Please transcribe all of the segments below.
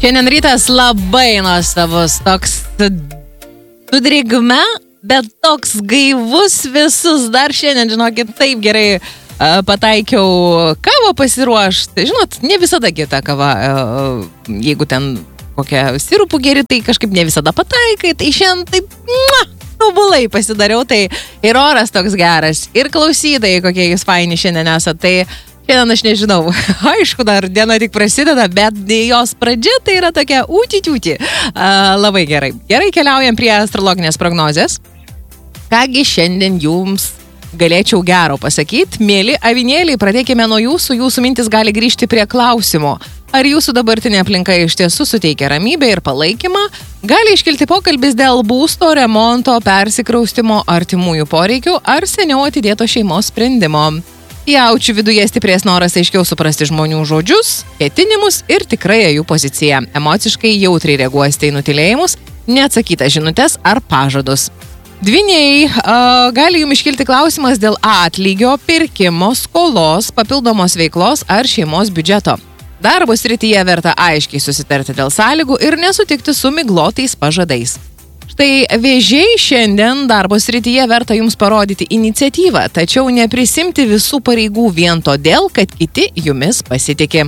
Šiandien rytas labai nuostabus, toks su drėgme, bet toks gaivus visus. Dar šiandien, žinokit, taip gerai pataikiau kavą pasiruošti. Žinot, ne visada ta kava, jeigu ten kokią sirupų geri, tai kažkaip ne visada pataikai. Tai šiandien taip tobulai pasidariau, tai ir oras toks geras, ir klausytojai, kokie jūs faini šiandien esate. Tai šiandien aš nežinau, aišku, dar diena tik prasideda, bet jos pradžia tai yra tokia ūti-ūti. Labai gerai. Gerai, keliaujam prie astrologinės prognozės. Kągi šiandien jums galėčiau gero pasakyti. Mėly avinėliai, pradėkime nuo jūsų. Jūsų mintis gali grįžti prie klausimo. Ar jūsų dabartinė aplinka iš tiesų suteikia ramybę ir palaikymą? Gali iškilti pokalbis dėl būsto, remonto, persikraustimo, artimųjų poreikių ar seniau atidėto šeimos sprendimo. Jaučiu viduje stiprės noras aiškiau suprasti žmonių žodžius, ketinimus ir tikrąją jų poziciją. Emociškai jautriai reaguosite į nutylėjimus, neatsakytas žinutes ar pažadus. Dvyniai, gali jums iškilti klausimas dėl atlygio, pirkimo, skolos, papildomos veiklos ar šeimos biudžeto. Darbo srityje verta aiškiai susitarti dėl sąlygų ir nesutikti su miglotais pažadais. Štai vėžiai šiandien darbo srityje verta jums parodyti iniciatyvą, tačiau neprisimti visų pareigų vien todėl, kad kiti jumis pasitikė.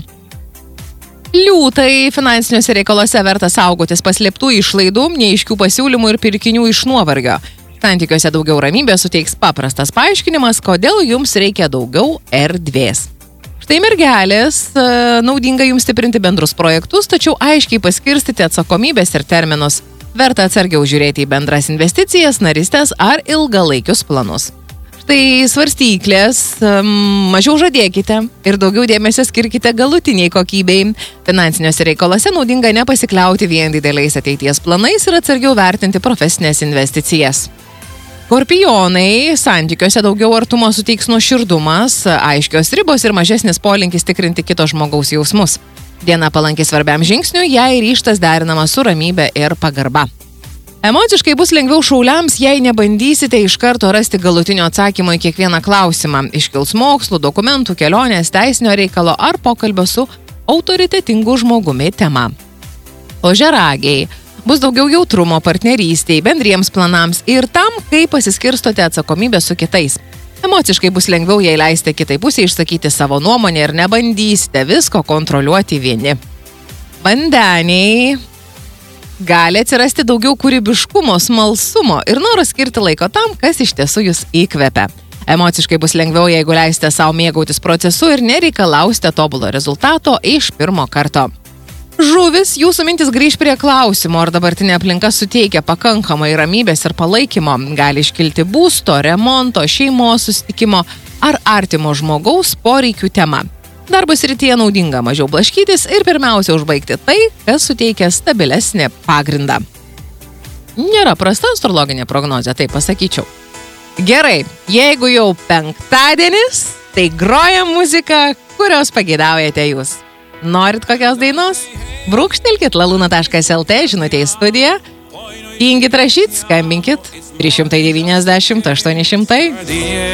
Liūtai, finansiniuose reikaluose verta saugotis paslėptų išlaidų, neaiškių pasiūlymų ir pirkinių iš nuovargio. Santykiuose daugiau ramybės suteiks paprastas paaiškinimas, kodėl jums reikia daugiau erdvės. Štai mergelės, naudinga jums stiprinti bendrus projektus, tačiau aiškiai paskirstyti atsakomybės ir terminus. Verta atsargiau žiūrėti į bendras investicijas, narystės ar ilgalaikius planus. Štai svarstyklės, mažiau žadėkite ir daugiau dėmesio skirkite galutiniai kokybei. Finansiniuose reikaluose naudinga nepasikliauti vien dideliais ateities planais ir atsargiau vertinti profesinės investicijas. Skorpionai, santykiuose daugiau artumo suteiks nuoširdumas, aiškios ribos ir mažesnis polinkis tikrinti kito žmogaus jausmus. Diena palanki svarbiam žingsniui, jei ryžtas derinamas su ramybė ir pagarba. Emociškai bus lengviau šauliams, jei nebandysite iš karto rasti galutinio atsakymo į kiekvieną klausimą. Iškils mokslų, dokumentų, kelionės, teisinio reikalo ar pokalbio su autoritetingu žmogumi tema. Ožiaragiai. Bus daugiau jautrumo partnerystei, bendriems planams ir tam, kaip pasiskirstote atsakomybę su kitais. Emociškai bus lengviau, jei leisite kitai pusei išsakyti savo nuomonę ir nebandysite visko kontroliuoti vieni. Vandeniai. Gali atsirasti daugiau kūrybiškumo, smalsumo ir noro skirti laiko tam, kas iš tiesų jūs įkvepia. Emociškai bus lengviau, jeigu leisite savo mėgautis procesu ir nereikalausite tobulo rezultato iš pirmo karto. Žuvis, jūsų mintis grįž prie klausimo, ar dabartinė aplinka suteikia pakankamai ramybės ir palaikymo. Gali iškilti būsto, remonto, šeimos susitikimo ar artimo žmogaus poreikių tema. Darbo srityje naudinga mažiau blaškytis ir pirmiausia užbaigti tai, kas suteikia stabilesnį pagrindą. Nėra prasta astrologinė prognozė, tai pasakyčiau. Gerai, jeigu jau penktadienis, tai groja muzika, kurios pageidaujate jūs. Norit kokios dainos? Brūkštelkit laluna.lt, žinutė į studiją. Tingit rašyt, skambinkit 390 800.